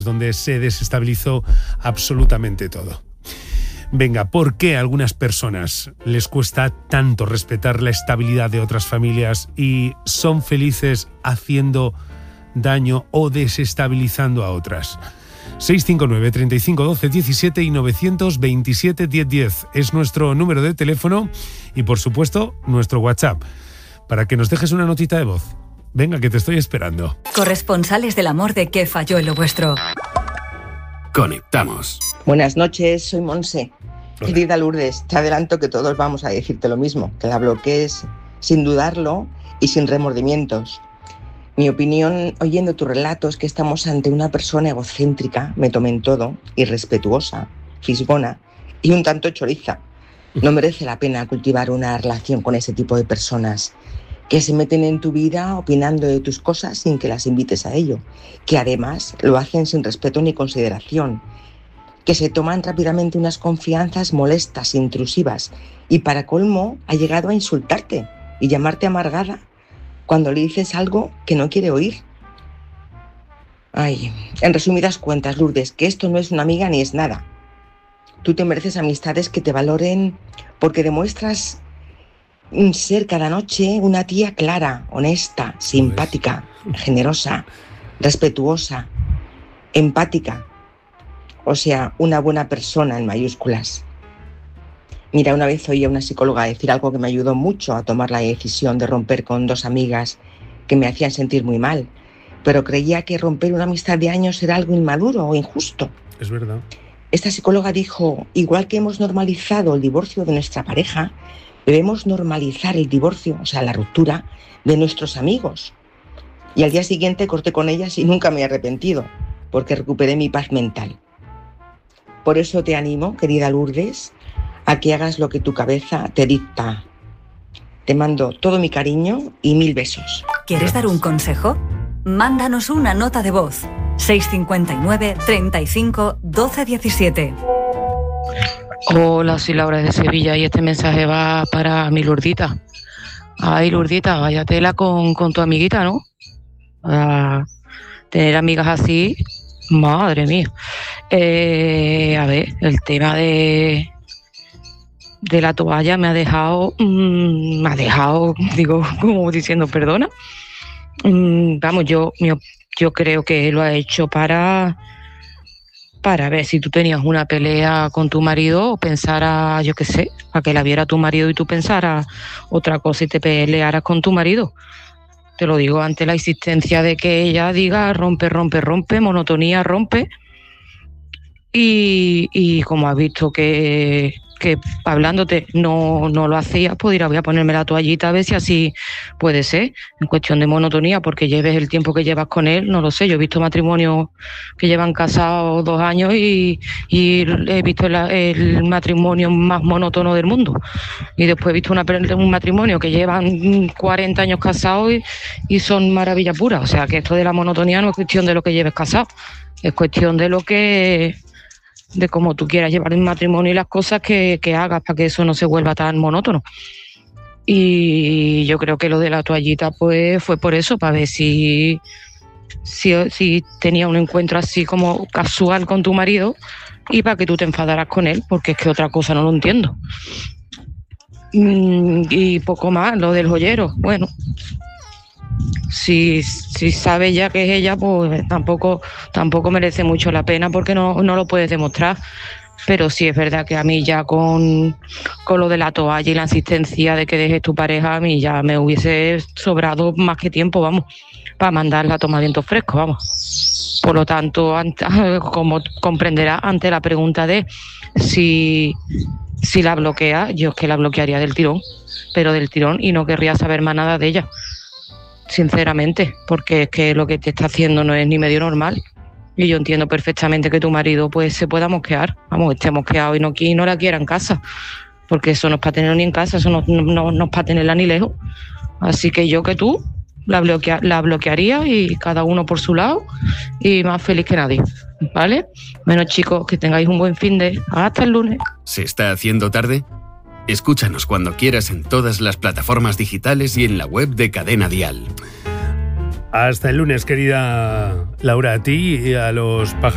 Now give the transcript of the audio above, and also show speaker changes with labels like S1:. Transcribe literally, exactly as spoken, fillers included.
S1: donde se desestabilizó absolutamente todo. Venga, ¿por qué a algunas personas les cuesta tanto respetar la estabilidad de otras familias y son felices haciendo daño o desestabilizando a otras? seis cinco nueve, treinta y cinco, doce, diecisiete y novecientos veintisiete, diez, diez es nuestro número de teléfono y, por supuesto, nuestro WhatsApp, para que nos dejes una notita de voz. Venga, que te estoy esperando.
S2: Corresponsales del amor de ¿Qué falló en lo vuestro?
S3: Conectamos.
S4: Buenas noches, soy Monse. Hola. Querida Lourdes, te adelanto que todos vamos a decirte lo mismo, que la bloquees sin dudarlo y sin remordimientos. Mi opinión, oyendo tu relato, es que estamos ante una persona egocéntrica, me tomé en todo, irrespetuosa, fisgona y un tanto choriza. No merece la pena cultivar una relación con ese tipo de personas que se meten en tu vida opinando de tus cosas sin que las invites a ello, que además lo hacen sin respeto ni consideración, que se toman rápidamente unas confianzas molestas, intrusivas, y para colmo ha llegado a insultarte y llamarte amargada cuando le dices algo que no quiere oír. Ay, en resumidas cuentas, Lourdes, que esto no es una amiga ni es nada. Tú te mereces amistades que te valoren porque demuestras ser cada noche una tía clara, honesta, simpática, generosa, respetuosa, empática. O sea, una buena persona en mayúsculas. Mira, una vez oí a una psicóloga decir algo que me ayudó mucho a tomar la decisión de romper con dos amigas que me hacían sentir muy mal, pero creía que romper una amistad de años era algo inmaduro o injusto.
S1: Es verdad.
S4: Esta psicóloga dijo, igual que hemos normalizado el divorcio de nuestra pareja, debemos normalizar el divorcio, o sea, la ruptura, de nuestros amigos. Y al día siguiente corté con ellas y nunca me he arrepentido, porque recuperé mi paz mental. Por eso te animo, querida Lourdes, a que hagas lo que tu cabeza te dicta. Te mando todo mi cariño y mil besos.
S2: ¿Quieres dar un consejo? Mándanos una nota de voz. seis cinco nueve, treinta y cinco, doce, diecisiete.
S5: Hola, soy Laura de Sevilla y este mensaje va para mi Lourdita. Ay, Lourdita, vaya tela con, con tu amiguita, ¿no? A tener amigas así, madre mía. Eh, a ver, el tema de... de la toalla me ha dejado, mmm, me ha dejado, digo, como diciendo perdona. Mm, vamos, yo, yo, yo creo que lo ha hecho para, para ver si tú tenías una pelea con tu marido o pensara, yo qué sé, para que la viera tu marido y tú pensaras otra cosa y te pelearas con tu marido. Te lo digo ante la insistencia de que ella diga rompe, rompe, rompe, monotonía, rompe. Y, y como has visto que, que hablándote no, no lo hacías, pues dirá, voy a ponerme la toallita a ver si así puede ser. En cuestión de monotonía, porque lleves el tiempo que llevas con él, no lo sé. Yo he visto matrimonios que llevan casados dos años y, y he visto el, el matrimonio más monótono del mundo. Y después he visto una, un matrimonio que llevan cuarenta años casados y, y son maravilla pura. O sea, que esto de la monotonía no es cuestión de lo que lleves casado, es cuestión de lo que... de cómo tú quieras llevar el matrimonio y las cosas que, que hagas para que eso no se vuelva tan monótono. Y yo creo que lo de la toallita pues fue por eso, para ver si, si, si tenía un encuentro así como casual con tu marido y para que tú te enfadaras con él, porque es que otra cosa no lo entiendo. Y poco más, lo del joyero, bueno... Si, si sabe ya que es ella, pues tampoco, tampoco merece mucho la pena porque no, no lo puedes demostrar. Pero sí es verdad que a mí ya con, con lo de la toalla y la insistencia de que dejes tu pareja, a mí ya me hubiese sobrado más que tiempo, vamos, para mandarla a tomar viento fresco, vamos. Por lo tanto, como comprenderás, ante la pregunta de si, si la bloquea, yo es que la bloquearía del tirón, pero del tirón, y no querría saber más nada de ella. Sinceramente, porque es que lo que te está haciendo no es ni medio normal. Y yo entiendo perfectamente que tu marido pues se pueda mosquear, vamos, esté mosqueado y no, y no la quiera en casa, porque eso no es para tenerlo ni en casa, eso no, no, no es para tenerla ni lejos. Así que yo que tú la, bloquea, la bloquearía y cada uno por su lado y más feliz que nadie, ¿vale? Bueno, chicos, que tengáis un buen fin de... Hasta el lunes.
S3: ¿Se está haciendo tarde? Escúchanos cuando quieras en todas las plataformas digitales y en la web de Cadena Dial.
S1: Hasta el lunes, querida Laura, a ti y a los pajarillos.